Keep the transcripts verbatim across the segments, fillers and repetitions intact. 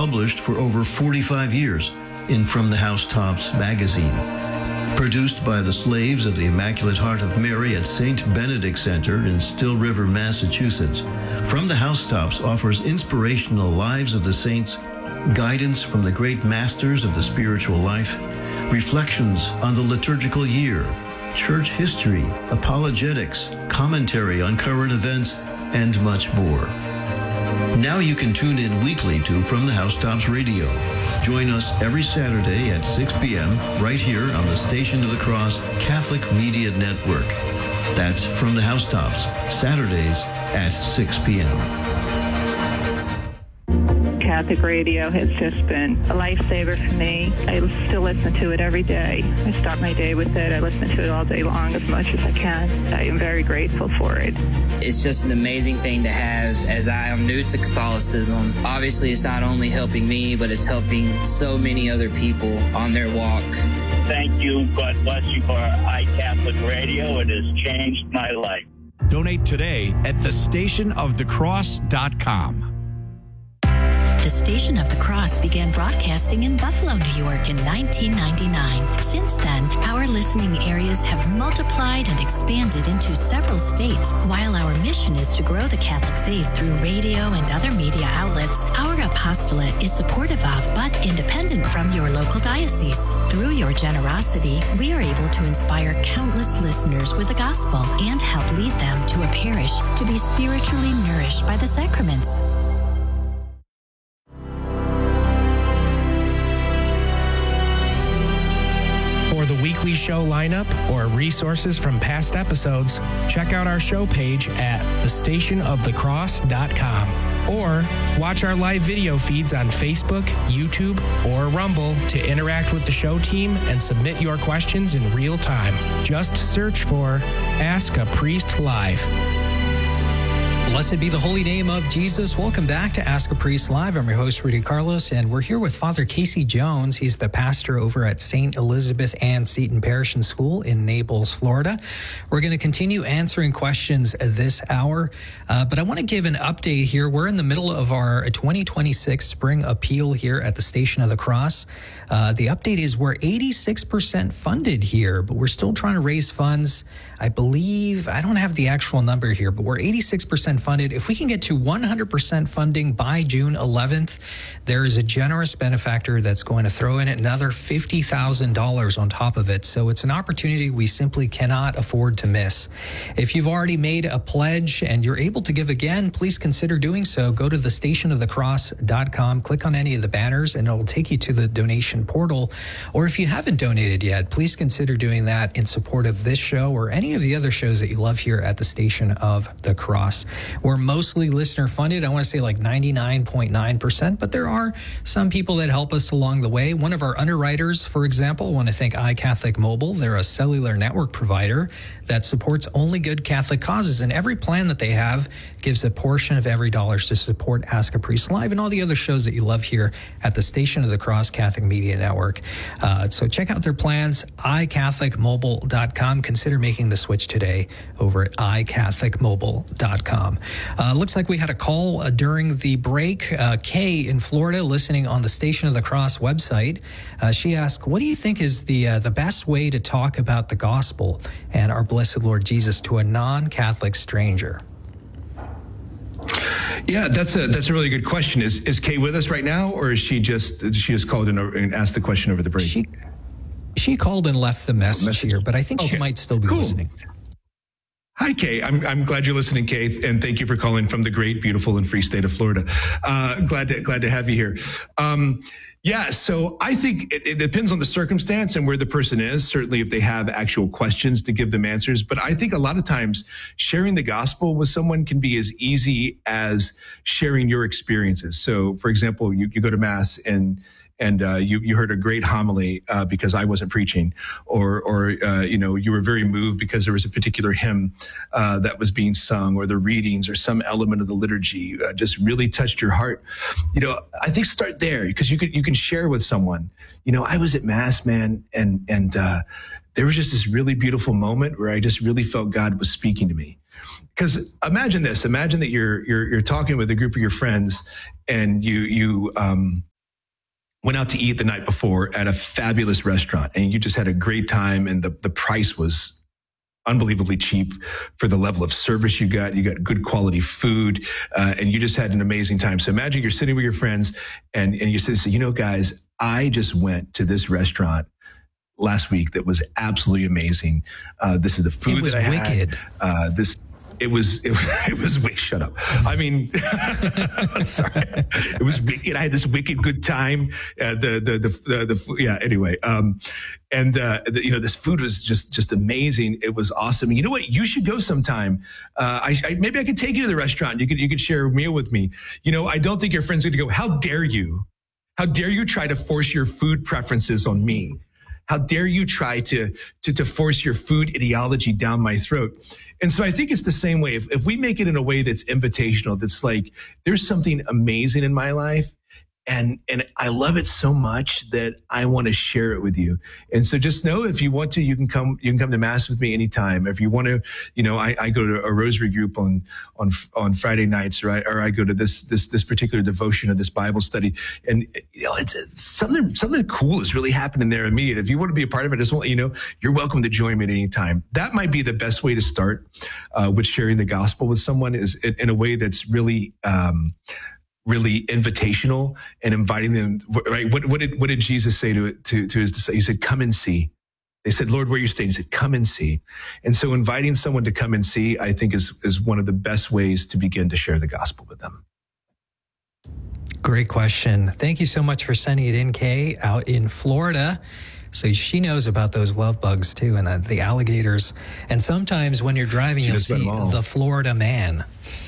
published for over forty-five years in From the Housetops magazine. Produced by the slaves of the Immaculate Heart of Mary at Saint Benedict Center in Still River, Massachusetts, From the Housetops offers inspirational lives of the saints, guidance from the great masters of the spiritual life, reflections on the liturgical year, church history, apologetics, commentary on current events, and much more. Now you can tune in weekly to From the Housetops Radio. Join us every Saturday at six p.m. right here on the Station of the Cross Catholic Media Network. That's From the Housetops, Saturdays at six p.m. Catholic radio has just been a lifesaver for me. I still listen to it every day. I start my day with it. I listen to it all day long as much as I can. I am very grateful for it. It's just an amazing thing to have, as I am new to Catholicism. Obviously, it's not only helping me, but it's helping so many other people on their walk. Thank you. God bless you for iCatholic Radio. It has changed my life. Donate today at the station of the cross dot com. The Station of the Cross began broadcasting in Buffalo, New York in nineteen ninety-nine. Since then, our listening areas have multiplied and expanded into several states. While our mission is to grow the Catholic faith through radio and other media outlets, our apostolate is supportive of but independent from your local diocese. Through your generosity, we are able to inspire countless listeners with the gospel and help lead them to a parish to be spiritually nourished by the sacraments. For the weekly show lineup or resources from past episodes, check out our show page at the station of the cross dot com or watch our live video feeds on Facebook, YouTube, or Rumble to interact with the show team and submit your questions in real time. Just search for Ask a Priest Live. Blessed be the holy name of Jesus. Welcome back to Ask a Priest Live. I'm your host, Rudy Carlos, and we're here with Father Casey Jones. He's the pastor over at Saint Elizabeth Ann Seton Parish and School in Naples, Florida. We're going to continue answering questions this hour, uh, but I want to give an update here. We're in the middle of our twenty twenty-six spring appeal here at the Station of the Cross. Uh, the update is we're eighty-six percent funded here, but we're still trying to raise funds. I believe, I don't have the actual number here, but we're eighty-six percent funded. If we can get to one hundred percent funding by June eleventh, there is a generous benefactor that's going to throw in another fifty thousand dollars on top of it. So it's an opportunity we simply cannot afford to miss. If you've already made a pledge and you're able to give again, please consider doing so. Go to the station of the cross dot com, click on any of the banners, and it'll take you to the donation portal. Or if you haven't donated yet, please consider doing that in support of this show or any of the other shows that you love here at the Station of the Cross. We're mostly listener funded. I want to say like ninety-nine point nine percent, but there are some people that help us along the way. One of our underwriters, for example, I want to thank iCatholic Mobile. They're a cellular network provider that supports only good Catholic causes, and every plan that they have gives a portion of every dollar to support Ask a Priest Live and all the other shows that you love here at the Station of the Cross Catholic Media Network. Uh, so check out their plans, i catholic mobile dot com. Consider making the switch today over at i catholic mobile dot com. Uh, looks like we had a call uh, during the break. Uh, Kay in Florida, listening on the Station of the Cross website. Uh, she asked, what do you think is the uh, the best way to talk about the gospel and our blessed Lord Jesus to a non-Catholic stranger? Yeah, that's a that's a really good question. Is is Kay with us right now, or is she just she just called in and asked the question over the break? She she called and left the message, message. here, but I think okay. she might still be cool. listening. Hi, Kay. I'm I'm glad you're listening, Kay, and thank you for calling from the great, beautiful, and free state of Florida. Uh, glad to glad to have you here. Um, Yeah, so I think it, it depends on the circumstance and where the person is. Certainly if they have actual questions to give them answers. But I think a lot of times sharing the gospel with someone can be as easy as sharing your experiences. So, for example, you, you go to Mass and and uh, you, you heard a great homily uh, because I wasn't preaching, or, or uh, you know, you were very moved because there was a particular hymn uh, that was being sung, or the readings, or some element of the liturgy uh, just really touched your heart. You know, I think start there, because you could you can share with someone. You know, I was at Mass, man, and and uh, there was just this really beautiful moment where I just really felt God was speaking to me. Because imagine this: imagine that you're you're you're talking with a group of your friends, and you you um. went out to eat the night before at a fabulous restaurant, and you just had a great time, and the, the price was unbelievably cheap for the level of service you got. You got good quality food, uh, and you just had an amazing time. So imagine you're sitting with your friends, and, and you say, so, you know, guys, I just went to this restaurant last week that was absolutely amazing. Uh, this is the food it was that I wicked. had. Uh, this It was, it, it was, wait, shut up. I mean, sorry. It was wicked. I had this wicked good time. Uh, the, the, the, the, the, yeah, anyway. Um, and, uh, the, you know, this food was just, just amazing. It was awesome. You know what? You should go sometime. Uh, I, I, maybe I could take you to the restaurant. You could, you could share a meal with me. You know, I don't think your friend's going to go, how dare you? How dare you try to force your food preferences on me? How dare you try to, to, to force your food ideology down my throat? And so I think it's the same way. If, if we make it in a way that's invitational, that's like, there's something amazing in my life, and, and I love it so much that I want to share it with you. And so just know, if you want to, you can come, you can come to Mass with me anytime. If you want to, you know, I, I go to a rosary group on, on, on Friday nights, or I, or I go to this, this, this particular devotion or this Bible study. And, you know, it's, it's something, something cool is really happening there in me. And if you want to be a part of it, I just want you to know, you're welcome to join me at any time. That might be the best way to start, uh, with sharing the gospel with someone, is in, in a way that's really, um, really invitational and inviting them, right? What, what did, what did Jesus say to, to, to his disciples? He said, come and see. They said, Lord, where are you staying? He said, come and see. And so inviting someone to come and see, I think is, is one of the best ways to begin to share the gospel with them. Great question. Thank you so much for sending it in, Kay, out in Florida. So she knows about those love bugs too, and the, the alligators. And sometimes when you're driving, She you'll knows about see them all. the Florida man.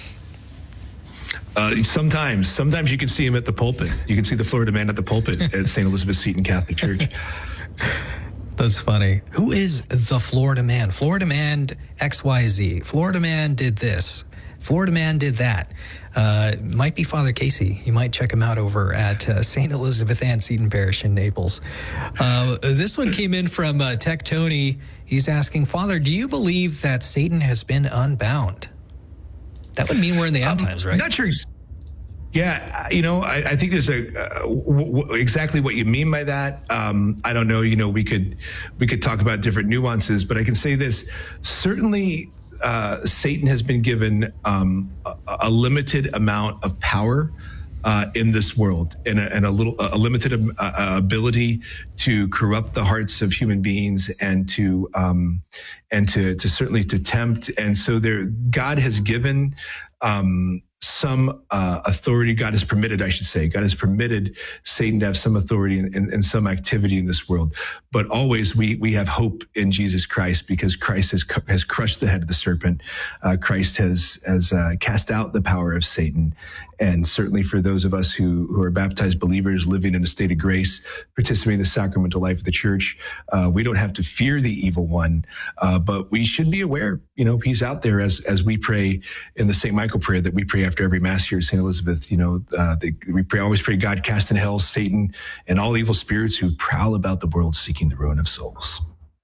Uh, sometimes, sometimes you can see him at the pulpit. You can see the Florida man at the pulpit at Saint Elizabeth Seton Catholic Church. That's funny. Who is the Florida man? Florida man X Y Z. Florida man did this. Florida man did that. Uh, might be Father Casey. You might check him out over at uh, Saint Elizabeth Ann Seton Parish in Naples. Uh, this one came in from uh, Tech Tony. He's asking, Father, do you believe that Satan has been unbound? That would mean we're in the end Um, times, right? Not sure. Yeah, you know, I, I think there's a uh, w- w- exactly what you mean by that. Um, I don't know. You know, we could we could talk about different nuances, but I can say this: certainly, uh, Satan has been given um, a, a limited amount of power uh, in this world, and a, and a little a limited um, uh, ability to corrupt the hearts of human beings, and to um, and to to certainly to tempt. And so there, God has given um, some uh, authority. God has permitted, I should say, God has permitted Satan to have some authority and, and, and some activity in this world. But always we we have hope in Jesus Christ, because Christ has has crushed the head of the serpent. Uh, Christ has has uh, cast out the power of Satan. And certainly for those of us who, who are baptized believers living in a state of grace, participating in the sacramental life of the church, uh, we don't have to fear the evil one, uh, but we should be aware, you know, he's out there, as as we pray in the Saint Michael prayer that we pray after every Mass here at Saint Elizabeth. You know, uh, the, we pray, always pray, God, cast in hell Satan and all evil spirits who prowl about the world seeking the ruin of souls.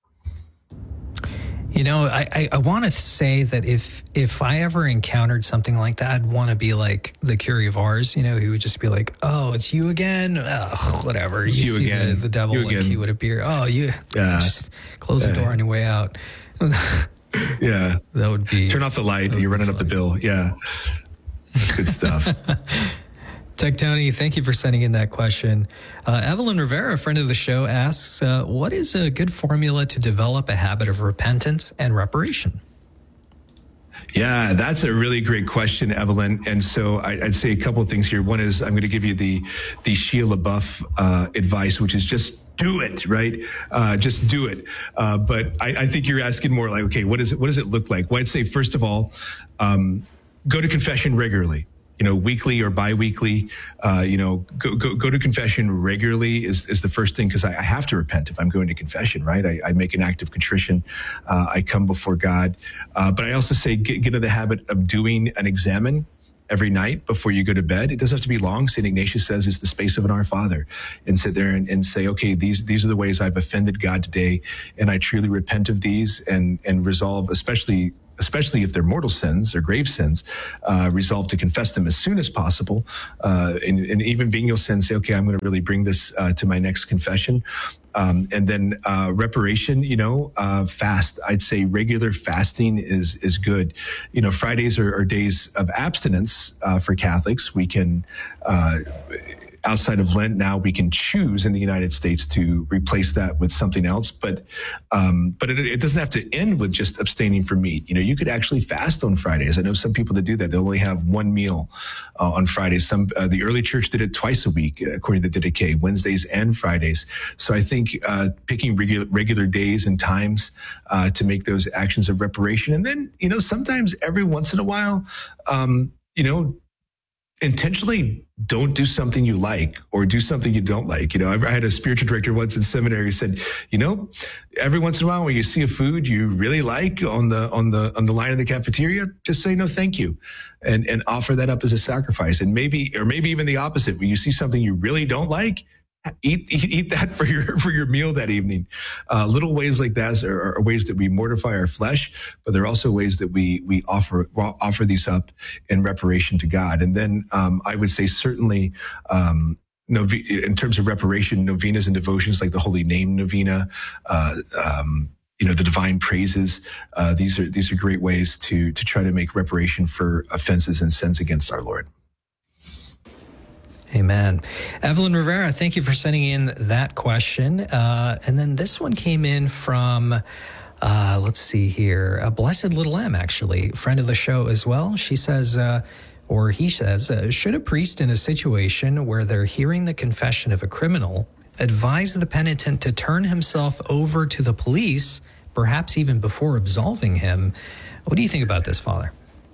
You know, I, I, I want to say that if if I ever encountered something like that, I'd want to be like the Curé of Ars, you know, he would just be like, oh, it's you again? Ugh, whatever. It's you see again. The, the devil, You like again. he would appear. Oh, you Yeah. just close the Yeah. door on your way out. Yeah. That would be... Turn off the light and you're running up the bill. Yeah. Good stuff. Tech Tony, thank you for sending in that question. Uh, Evelyn Rivera, a friend of the show, asks, uh, what is a good formula to develop a habit of repentance and reparation? Yeah, that's a really great question, Evelyn. And so I, I'd say a couple of things here. One is I'm going to give you the the Shia LaBeouf uh, advice, which is just do it, right? Uh, just do it. Uh, but I, I think you're asking more like, okay, what is it? What does it look like? Well, I'd say first of all, um, go to confession regularly. You know, weekly or biweekly, uh, you know, go, go, go to confession regularly is, is the first thing, because I, I have to repent if I'm going to confession, right? I, I make an act of contrition. Uh, I come before God. Uh, but I also say get, get into the habit of doing an examen every night before you go to bed. It doesn't have to be long. Saint Ignatius says it's the space of an Our Father, and sit there and, and say, okay, these, these are the ways I've offended God today. And I truly repent of these, and, and resolve, especially especially if they're mortal sins or grave sins, uh, resolve to confess them as soon as possible. Uh, and, and even venial sins, say, okay, I'm going to really bring this uh, to my next confession. Um, and then uh, reparation, you know, uh, fast. I'd say regular fasting is is good. You know, Fridays are, are days of abstinence uh, for Catholics. We can, uh, outside of Lent now, we can choose in the United States to replace that with something else. But um, but it, it doesn't have to end with just abstaining from meat. You know, you could actually fast on Fridays. I know some people that do that. They'll only have one meal uh, on Fridays. Some uh, the early church did it twice a week, according to the Didache, Wednesdays and Fridays. So I think uh, picking regular regular days and times uh, to make those actions of reparation, and then you know sometimes every once in a while, um, you know. intentionally don't do something you like or do something you don't like. You know, I had a spiritual director once in seminary who said, you know, every once in a while when you see a food you really like on the, on the, on the line in the cafeteria, just say no, thank you. And, and offer that up as a sacrifice. And maybe, or maybe even the opposite, when you see something you really don't like, Eat, eat eat that for your for your meal that evening. Uh, little ways like that are, are ways that we mortify our flesh, but they're also ways that we we offer offer these up in reparation to God. And then um, I would say certainly. Um, in terms of reparation, novenas and devotions like the Holy Name Novena, uh, um, you know, the Divine Praises. Uh, these are these are great ways to to try to make reparation for offenses and sins against our Lord. Amen. Evelyn Rivera, thank you for sending in that question. Uh, and then this one came in from, uh, let's see here, a Blessed Little M, actually, friend of the show as well. She says, uh, or he says, uh, should a priest in a situation where they're hearing the confession of a criminal advise the penitent to turn himself over to the police, perhaps even before absolving him? What do you think about this, Father?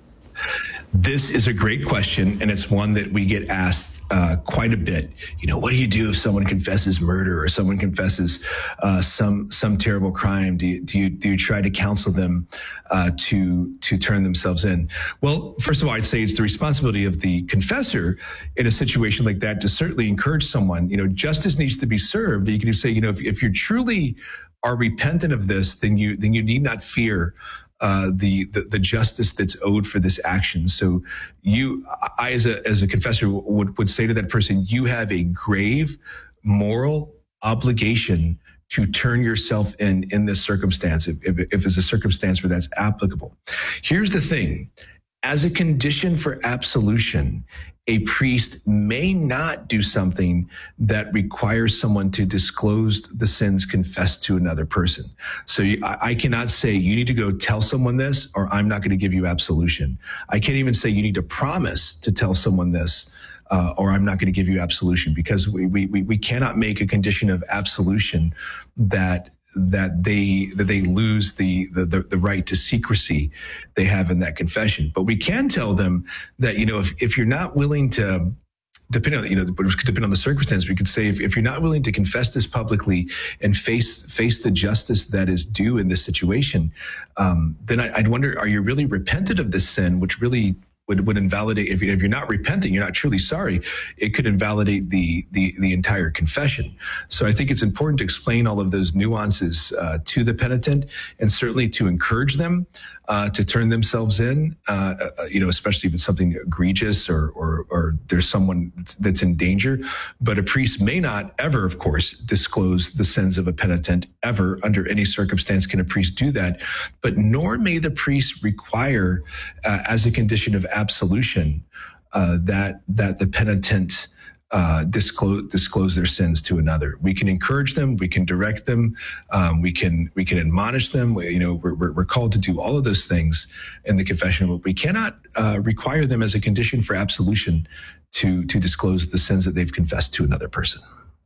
This is a great question, and it's one that we get asked uh, quite a bit. You know, what do you do if someone confesses murder or someone confesses uh, some some terrible crime? Do you do you, do you try to counsel them uh, to to turn themselves in? Well, first of all, I'd say it's the responsibility of the confessor in a situation like that to certainly encourage someone. You know, justice needs to be served. You can say, you know, if, if you truly are repentant of this, then you then you need not fear Uh, the, the the justice that's owed for this action. So you, I as a as a confessor would would say to that person, you have a grave moral obligation to turn yourself in in this circumstance, if, if, if it's a circumstance where that's applicable. Here's the thing: as a condition for absolution, a priest may not do something that requires someone to disclose the sins confessed to another person. So you, I, I cannot say you need to go tell someone this, or I'm not going to give you absolution. I can't even say you need to promise to tell someone this, uh, or I'm not going to give you absolution, because we, we, we cannot make a condition of absolution that that they that they lose the, the the right to secrecy they have in that confession. But we can tell them that, you know, if, if you're not willing to, depending on, you know, depending on the circumstance, we could say if, if you're not willing to confess this publicly and face face the justice that is due in this situation, um, then I, I'd wonder, are you really repentant of this sin, which really would, would invalidate, if, you, if you're not repenting, you're not truly sorry, it could invalidate the, the, the entire confession. So I think it's important to explain all of those nuances uh, to the penitent, and certainly to encourage them uh, to turn themselves in, uh, uh, you know, especially if it's something egregious or, or, or there's someone that's in danger. But a priest may not ever, of course, disclose the sins of a penitent ever. Under any circumstance can a priest do that. But nor may the priest require, uh, as a condition of absolution, uh, that that the penitent uh, disclose disclose their sins to another. We can encourage them, we can direct them, um, we can we can admonish them. We, you know, we're, we're called to do all of those things in the confession, but we cannot uh, require them as a condition for absolution to to disclose the sins that they've confessed to another person.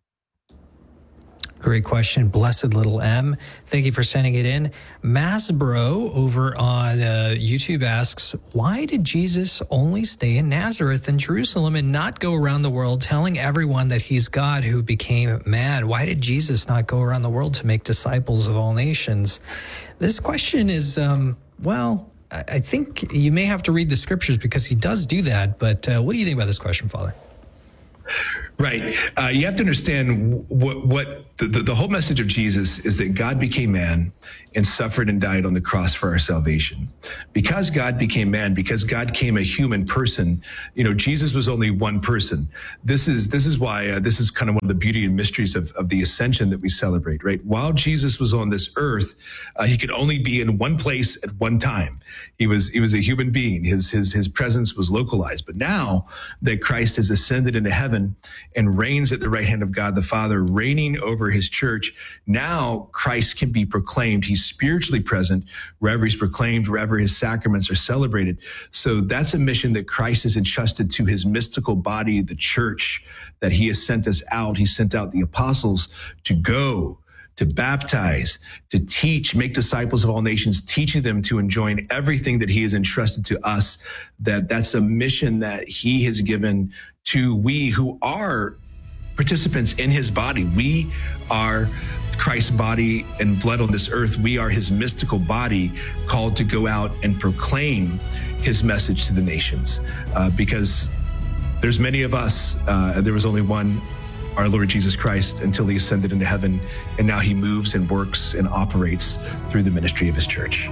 Great question. Blessed Little M. Thank you for sending it in. Masbro over on uh, YouTube asks, why did Jesus only stay in Nazareth and Jerusalem and not go around the world telling everyone that he's God who became man? Why did Jesus not go around the world to make disciples of all nations? This question is, um, well, I think you may have to read the scriptures because he does do that. But uh, what do you think about this question, Father? Right. Uh, you have to understand what, what the, the, the whole message of Jesus is that God became man and suffered and died on the cross for our salvation. Because God became man, because God became a human person, you know, Jesus was only one person. This is, this is why, uh, this is kind of one of the beauty and mysteries of, of the ascension that we celebrate, right? While Jesus was on this earth, uh, he could only be in one place at one time. He was, he was a human being. His, his, his presence was localized. But now that Christ has ascended into heaven and reigns at the right hand of God the Father, reigning over his church, now Christ can be proclaimed. He's spiritually present wherever he's proclaimed, wherever his sacraments are celebrated. So that's a mission that Christ has entrusted to his mystical body, the church, that he has sent us out. He sent out the apostles to go, to baptize, to teach, make disciples of all nations, teaching them to enjoin everything that he has entrusted to us. That that's a mission that he has given to we who are participants in his body. We are Christ's body and blood on this earth. We are his mystical body, called to go out and proclaim his message to the nations. Uh, because there's many of us, uh, and there was only one, our Lord Jesus Christ, until he ascended into heaven. And now he moves and works and operates through the ministry of his church.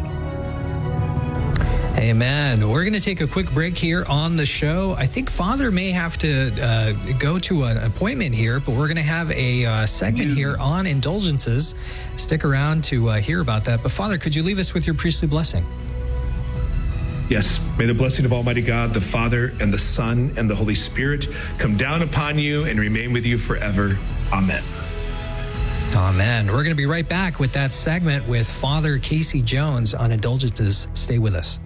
Amen. We're going to take a quick break here on the show. I think Father may have to uh, go to an appointment here, but we're going to have a uh, segment here on indulgences. Stick around to uh, hear about that. But Father, could you leave us with your priestly blessing? Yes. May the blessing of Almighty God, the Father, and the Son, and the Holy Spirit come down upon you and remain with you forever. Amen. Amen. We're going to be right back with that segment with Father Casey Jones on indulgences. Stay with us.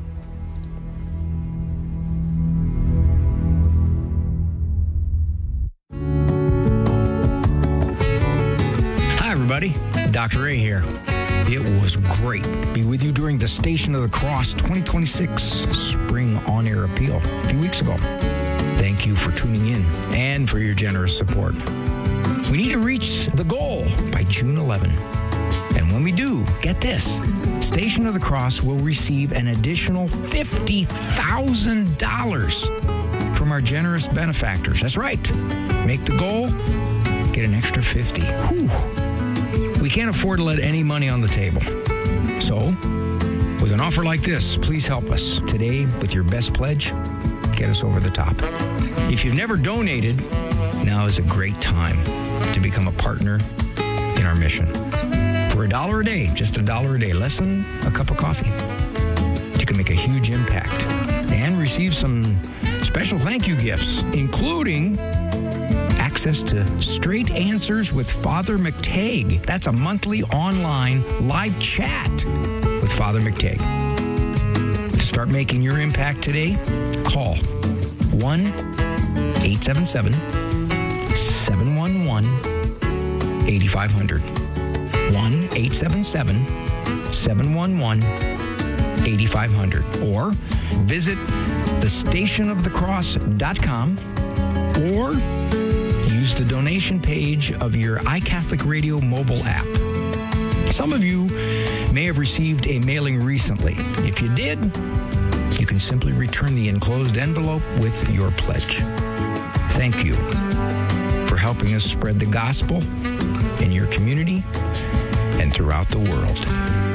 Everybody, Doctor A here. It was great to be with you during the Station of the Cross twenty twenty-six Spring On Air Appeal a few weeks ago. Thank you for tuning in and for your generous support. We need to reach the goal by June eleventh. And when we do, get this, Station of the Cross will receive an additional fifty thousand dollars from our generous benefactors. That's right. Make the goal, get an extra fifty. Whew. We can't afford to let any money on the table. So, with an offer like this, please help us today with your best pledge. Get us over the top. If you've never donated, now is a great time to become a partner in our mission. For a dollar a day, just a dollar a day, less than a cup of coffee, you can make a huge impact and receive some special thank you gifts, including access to Straight Answers with Father McTagg. That's a monthly online live chat with Father McTagg. To start making your impact today, call one eight seven seven, seven one one, eight five zero zero. one eight seven seven, seven one one, eight five zero zero. Or visit the station of the cross dot com or use the donation page of your iCatholic Radio mobile app. Some of you may have received a mailing recently. If you did, you can simply return the enclosed envelope with your pledge. Thank you for helping us spread the gospel in your community and throughout the world.